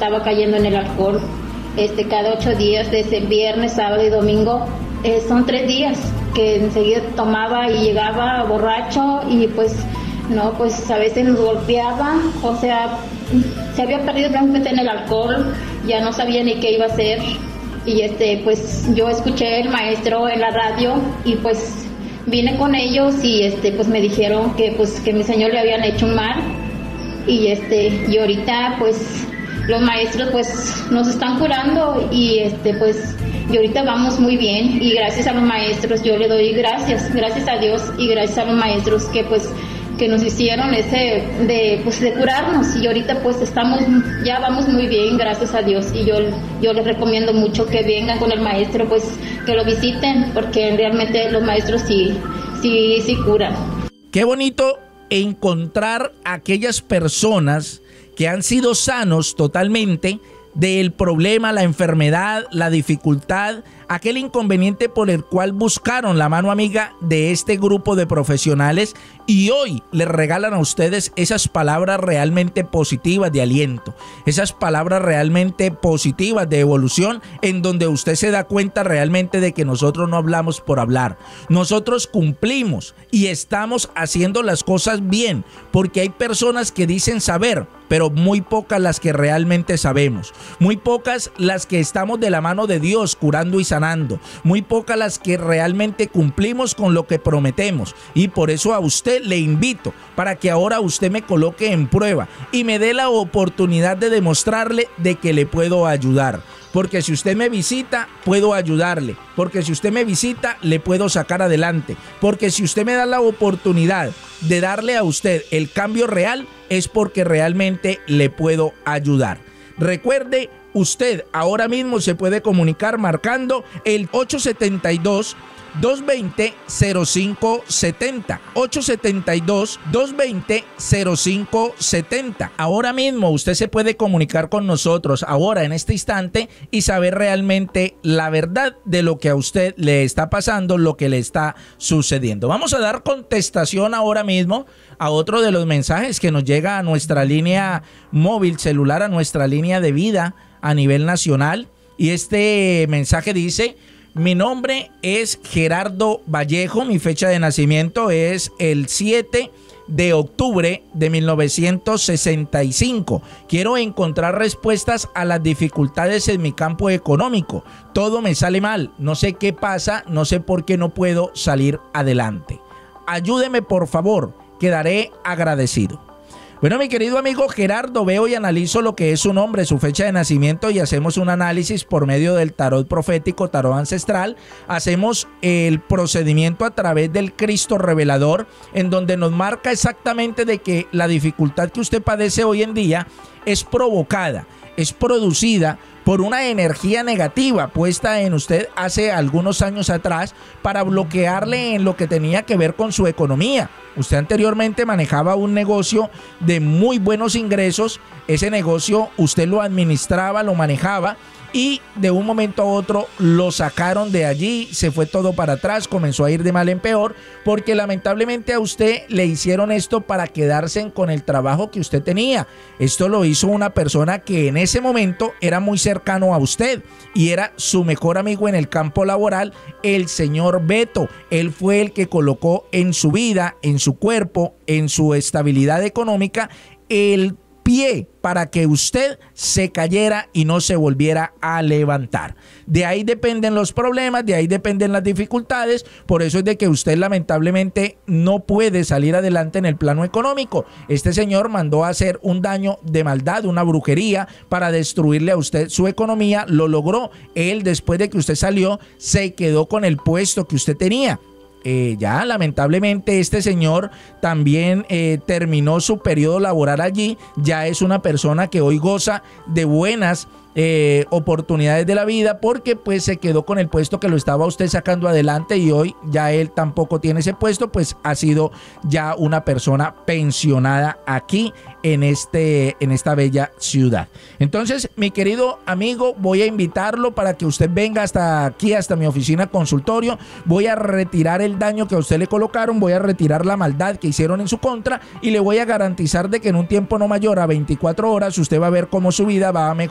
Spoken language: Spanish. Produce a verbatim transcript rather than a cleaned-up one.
estaba cayendo en el alcohol. Este, cada ocho días, desde el viernes, sábado y domingo, eh, son tres días que enseguida tomaba y llegaba borracho y pues, no, pues a veces nos golpeaba, o sea, se había perdido realmente en el alcohol, ya no sabía ni qué iba a hacer. Y este, pues yo escuché el maestro en la radio y pues vine con ellos y este, pues me dijeron que pues que mi señor le habían hecho un mal y este, y ahorita pues los maestros pues nos están curando y este, pues y ahorita vamos muy bien y gracias a los maestros yo le doy gracias, gracias a Dios y gracias a los maestros que pues que nos hicieron ese de pues de curarnos y ahorita pues estamos ya vamos muy bien, gracias a Dios, y yo yo les recomiendo mucho que vengan con el maestro, pues que lo visiten porque realmente los maestros sí sí sí curan. Qué bonito encontrar a aquellas personas que han sido sanos totalmente del problema, la enfermedad, la dificultad, aquel inconveniente por el cual buscaron la mano amiga de este grupo de profesionales y hoy les regalan a ustedes esas palabras realmente positivas de aliento, esas palabras realmente positivas de evolución, en donde usted se da cuenta realmente de que nosotros no hablamos por hablar, nosotros cumplimos y estamos haciendo las cosas bien, porque hay personas que dicen saber, pero muy pocas las que realmente sabemos, muy pocas las que estamos de la mano de Dios curando y sanando, muy pocas las que realmente cumplimos con lo que prometemos, y por eso a usted le invito para que ahora usted me coloque en prueba y me dé la oportunidad de demostrarle de que le puedo ayudar. Porque si usted me visita, puedo ayudarle. Porque si usted me visita, le puedo sacar adelante. Porque si usted me da la oportunidad de darle a usted el cambio real, es porque realmente le puedo ayudar. Recuerde, usted ahora mismo se puede comunicar marcando el ocho siete dos, dos dos cero, cero cinco siete cero, ocho siete dos, dos dos cero, cero cinco siete cero. Ahora mismo usted se puede comunicar con nosotros ahora en este instante y saber realmente la verdad de lo que a usted le está pasando, lo que le está sucediendo. Vamos a dar contestación ahora mismo a otro de los mensajes que nos llega a nuestra línea móvil celular, a nuestra línea de vida a nivel nacional, y este mensaje dice: mi nombre es Gerardo Vallejo, mi fecha de nacimiento es el siete de octubre de mil novecientos sesenta y cinco. Quiero encontrar respuestas a las dificultades en mi campo económico. Todo me sale mal, no sé qué pasa, no sé por qué no puedo salir adelante. Ayúdeme por favor, quedaré agradecido. Bueno, mi querido amigo Gerardo, veo y analizo lo que es su nombre, su fecha de nacimiento, y hacemos un análisis por medio del tarot profético, tarot ancestral. Hacemos el procedimiento a través del Cristo revelador, en donde nos marca exactamente de que la dificultad que usted padece hoy en día es provocada, es producida por una energía negativa puesta en usted hace algunos años atrás para bloquearle en lo que tenía que ver con su economía. Usted anteriormente manejaba un negocio de muy buenos ingresos, ese negocio usted lo administraba, lo manejaba, y de un momento a otro lo sacaron de allí, se fue todo para atrás, comenzó a ir de mal en peor, porque lamentablemente a usted le hicieron esto para quedarse con el trabajo que usted tenía. Esto lo hizo una persona que en ese momento era muy cercano a usted y era su mejor amigo en el campo laboral, el señor Beto. Él fue el que colocó en su vida, en su cuerpo, en su estabilidad económica, el pie para que usted se cayera y no se volviera a levantar. De ahí dependen los problemas, de ahí dependen las dificultades. Por eso es de que usted lamentablemente no puede salir adelante en el plano económico. Este señor mandó a hacer un daño de maldad, una brujería, para destruirle a usted su economía. Lo logró. Él, después de que usted salió, se quedó con el puesto que usted tenía. Eh, ya lamentablemente este señor también eh, terminó su periodo laboral allí. Ya es una persona que hoy goza de buenas eh, oportunidades de la vida, porque pues se quedó con el puesto que lo estaba usted sacando adelante, y hoy ya él tampoco tiene ese puesto, pues ha sido ya una persona pensionada aquí en, este, en esta bella ciudad. Entonces, mi querido amigo, voy a invitarlo para que usted venga hasta aquí, hasta mi oficina consultorio. Voy a retirar el daño que a usted le colocaron, voy a retirar la maldad que hicieron en su contra, y le voy a garantizar de que en un tiempo no mayor a veinticuatro horas usted va a ver cómo su vida va a mejorar.